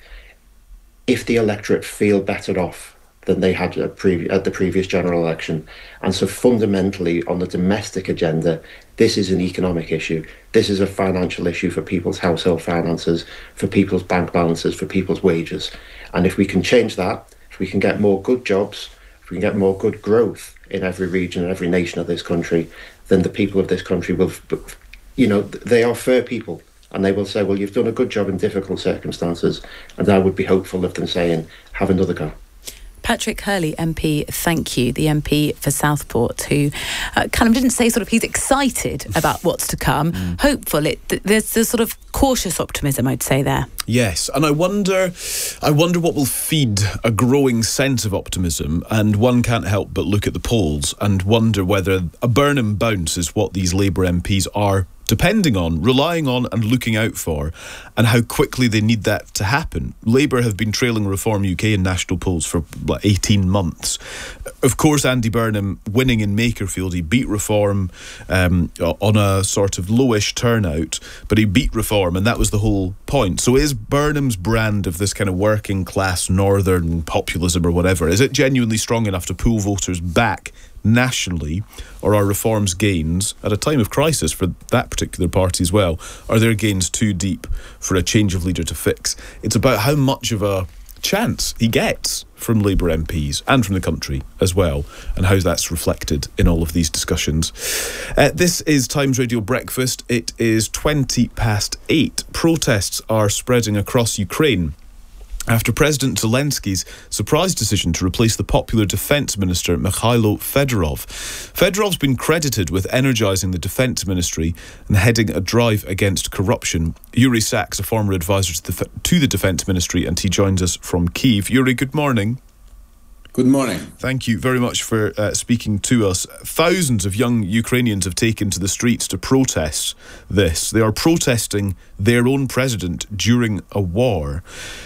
if the electorate feel better off than they had at, pre- at the previous general election. And so fundamentally on the domestic agenda, this is an economic issue. This is a financial issue for people's household finances, for people's bank balances, for people's wages. And if we can change that, if we can get more good jobs, if we can get more good growth in every region and every nation of this country, then the people of this country will, you know, they are fair people. And they will say, well, you've done a good job in difficult circumstances. And I would be hopeful of them saying, have another go. Patrick Hurley, M P, thank you, the M P for Southport, who uh, kind of didn't say sort of he's excited about what's to come, mm. hopeful. It, th- there's this sort of cautious optimism, I'd say there. Yes, and I wonder, I wonder what will feed a growing sense of optimism, and one can't help but look at the polls and wonder whether a Burnham bounce is what these Labour M Ps are depending on, relying on and looking out for, and how quickly they need that to happen. Labour have been trailing Reform U K in national polls for like eighteen months. Of course, Andy Burnham winning in Makerfield, he beat Reform um, on a sort of lowish turnout, but he beat Reform, and that was the whole point. So is Burnham's brand of this kind of working class northern populism or whatever, is it genuinely strong enough to pull voters back nationally, or are Reform's gains, at a time of crisis for that particular party as well, are their gains too deep for a change of leader to fix? It's about how much of a chance he gets from Labour M Ps and from the country as well, and how that's reflected in all of these discussions. Uh, this is Times Radio Breakfast. It is twenty past eight. Protests are spreading across Ukraine after President Zelensky's surprise decision to replace the popular defence minister Mikhailo Fedorov. Fedorov's been credited with energising the defence ministry and heading a drive against corruption. Yuri Sachs, a former advisor to the, to the defence ministry, and he joins us from Kyiv. Yuri, good morning. Good morning. Thank you very much for uh, speaking to us. Thousands of young Ukrainians have taken to the streets to protest this. They are protesting their own president during a war.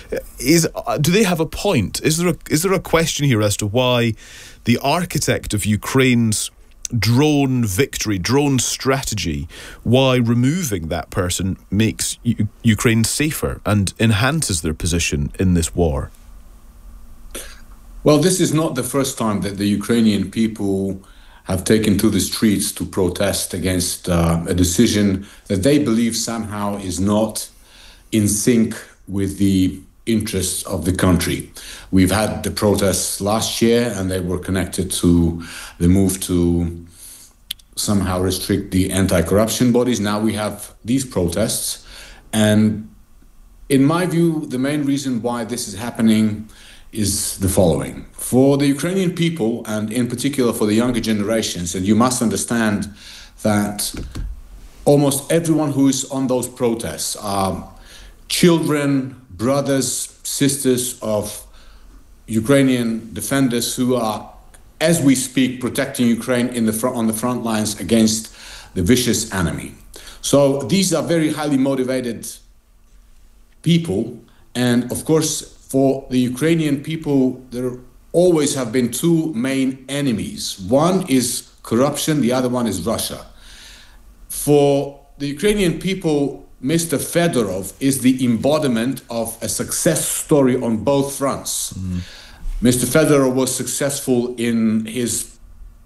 Is uh, do they have a point? Is there a, is there a question here as to why the architect of Ukraine's drone victory, drone strategy, why removing that person makes U- Ukraine safer and enhances their position in this war? Well, this is not the first time that the Ukrainian people have taken to the streets to protest against uh, a decision that they believe somehow is not in sync with the interests of the country. We've had the protests last year, and they were connected to the move to somehow restrict the anti-corruption bodies. Now we have these protests. And in my view, the main reason why this is happening is the following. For the Ukrainian people, and in particular for the younger generations, and you must understand that almost everyone who is on those protests are children, brothers, sisters of Ukrainian defenders who are, as we speak, protecting Ukraine in the front, on the front lines against the vicious enemy. So these are very highly motivated people, and of course, for the Ukrainian people, there always have been two main enemies. One is corruption, the other one is Russia. For the Ukrainian people, Mister Fedorov is the embodiment of a success story on both fronts. Mm. Mister Fedorov was successful in his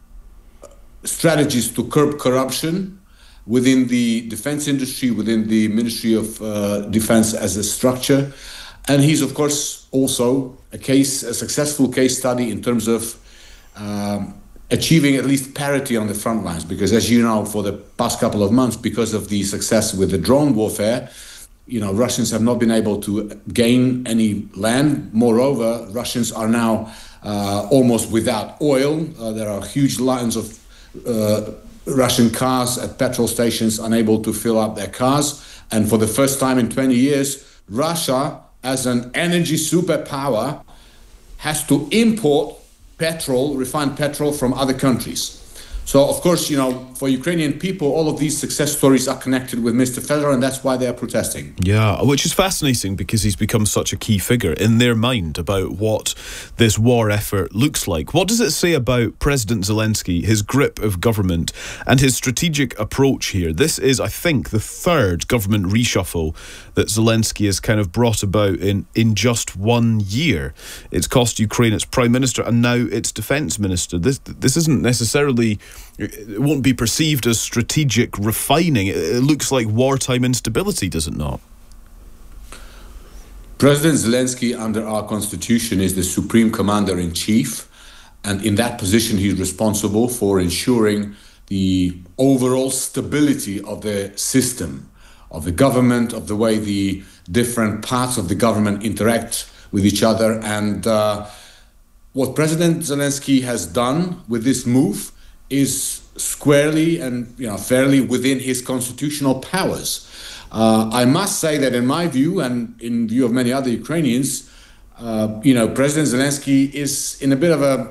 strategies to curb corruption within the defense industry, within the Ministry of uh, Defense as a structure. And he's, of course, also a case, a successful case study in terms of um, achieving at least parity on the front lines. Because, as you know, for the past couple of months, because of the success with the drone warfare, you know, Russians have not been able to gain any land. Moreover, Russians are now uh, almost without oil. Uh, there are huge lines of uh, Russian cars at petrol stations unable to fill up their cars. And for the first time in twenty years, Russia, as an energy superpower, has to import petrol, refined petrol from other countries. So, of course, you know, for Ukrainian people, all of these success stories are connected with Mister Fedor, and that's why they are protesting. Yeah, which is fascinating because he's become such a key figure in their mind about what this war effort looks like. What does it say about President Zelensky, his grip of government, and his strategic approach here? This is, I think, the third government reshuffle that Zelensky has kind of brought about in, in just one year. It's cost Ukraine its prime minister and now its defence minister. This, this isn't necessarily... It won't be perceived as strategic refining. It looks like wartime instability, does it not? President Zelensky, under our constitution, is the supreme commander-in-chief, and in that position he's responsible for ensuring the overall stability of the system, of the government, of the way the different parts of the government interact with each other. And uh, what President Zelensky has done with this move is squarely and you know fairly within his constitutional powers. Uh, I must say that in my view, and in view of many other Ukrainians, uh, you know, President Zelensky is in a bit of a